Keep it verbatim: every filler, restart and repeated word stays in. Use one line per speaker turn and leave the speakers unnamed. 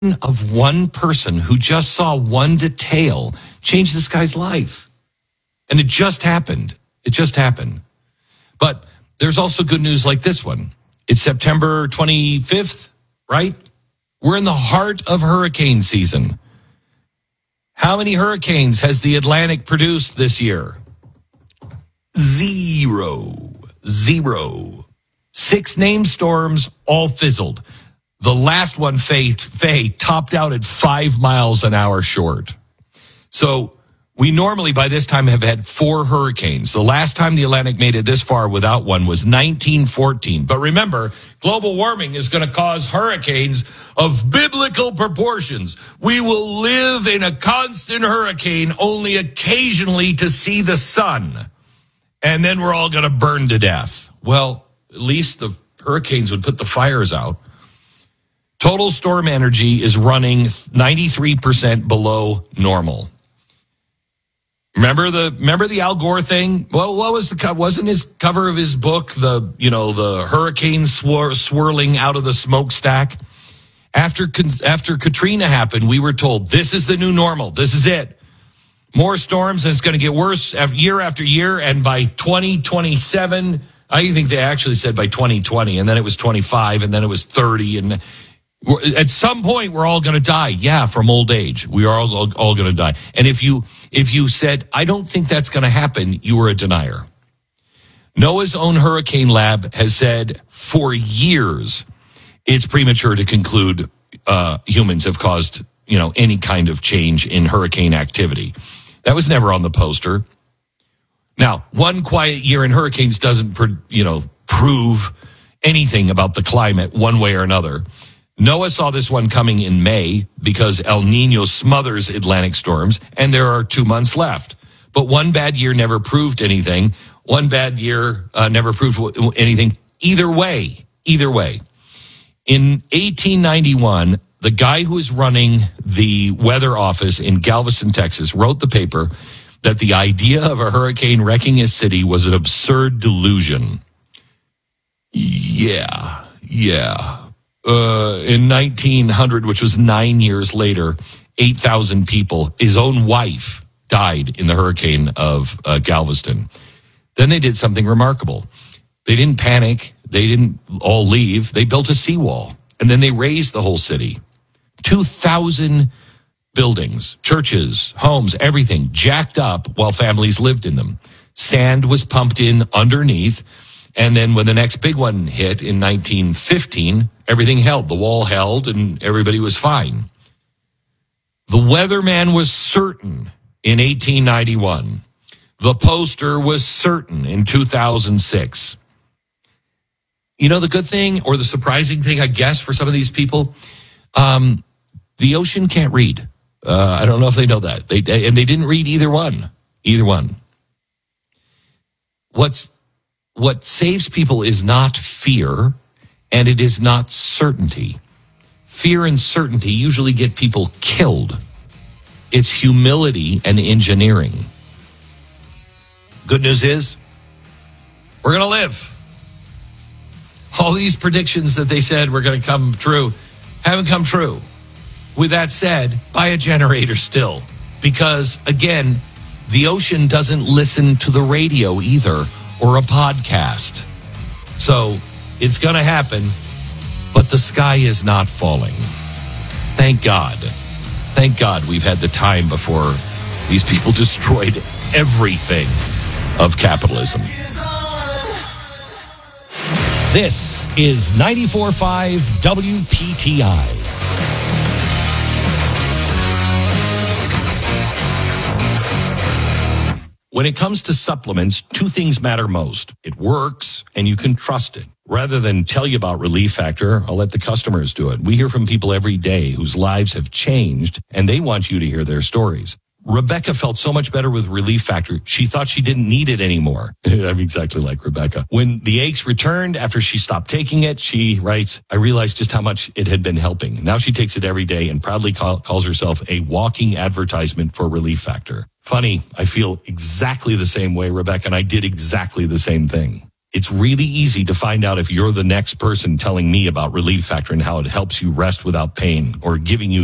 of one person who just saw one detail changed this guy's life. And it just happened. It just happened. But there's also good news like this one. It's September twenty-fifth, right? We're in the heart of hurricane season. How many hurricanes has the Atlantic produced this year? Zero. Zero. Six named storms, all fizzled. The last one, Faye, Faye, topped out at five miles an hour short. So we normally, by this time, have had four hurricanes. The last time the Atlantic made it this far without one was nineteen fourteen. But remember, global warming is going to cause hurricanes of biblical proportions. We will live in a constant hurricane, only occasionally to see the sun. And then we're all going to burn to death. Well, at least the hurricanes would put the fires out. Total storm energy is running ninety-three percent below normal. Remember the remember the Al Gore thing? Well, what was the co- wasn't his cover of his book the you know the hurricane swir- swirling out of the smokestack? After after Katrina happened, we were told this is the new normal. This is it. More storms, and it's going to get worse year after year. And by twenty twenty-seven, I think they actually said by twenty twenty, and then it was twenty-five, and then it was thirty, and at some point, we're all going to die. Yeah, from old age. We are all, all, all going to die. And if you if you said, I don't think that's going to happen, you were a denier. NOAA's own hurricane lab has said for years it's premature to conclude uh, humans have caused, you know, any kind of change in hurricane activity. That was never on the poster. Now, one quiet year in hurricanes doesn't, you know, prove anything about the climate one way or another. NOAA saw this one coming in May because El Nino smothers Atlantic storms, and there are two months left. But one bad year never proved anything. One bad year uh, never proved anything either way. Either way. In eighteen ninety-one, the guy who was running the weather office in Galveston, Texas, wrote the paper that the idea of a hurricane wrecking a city was an absurd delusion. Yeah, yeah. Uh, in nineteen hundred, which was nine years later, eight thousand people, his own wife died in the hurricane of uh, Galveston. Then they did something remarkable. They didn't panic. They didn't all leave. They built a seawall, and then they raised the whole city. two thousand buildings, churches, homes, everything jacked up while families lived in them. Sand was pumped in underneath. And then when the next big one hit in nineteen fifteen, everything held. The wall held and everybody was fine. The weatherman was certain in eighteen ninety-one. The poster was certain in two thousand six. You know, the good thing or the surprising thing, I guess, for some of these people, um, the ocean can't read. Uh, I don't know if they know that. They and they didn't read either one. Either one. What's What saves people is not fear, and it is not certainty. Fear and certainty usually get people killed. It's humility and engineering. Good news is, we're going to live. All these predictions that they said were going to come true haven't come true. With that said, buy a generator still. Because, again, the ocean doesn't listen to the radio either, or a podcast. So it's going to happen, but the sky is not falling. Thank God. Thank God we've had the time before these people destroyed everything of capitalism. This is ninety-four point five W P T I. When it comes to supplements, two things matter most. It works, and you can trust it. Rather than tell you about Relief Factor, I'll let the customers do it. We hear from people every day whose lives have changed, and they want you to hear their stories. Rebecca felt so much better with Relief Factor, she thought she didn't need it anymore. I'm exactly like Rebecca. When the aches returned after she stopped taking it, she writes, I realized just how much it had been helping. Now she takes it every day and proudly call, calls herself a walking advertisement for Relief Factor. Funny, I feel exactly the same way, Rebecca, and I did exactly the same thing. It's really easy to find out if you're the next person telling me about Relief Factor and how it helps you rest without pain or giving you